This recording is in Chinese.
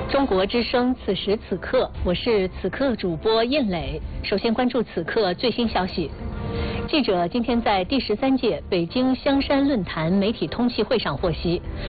中国之声此时此刻，我是此刻主播燕磊。首先关注此刻最新消息。记者今天在第13届北京香山论坛媒体通气会上获悉，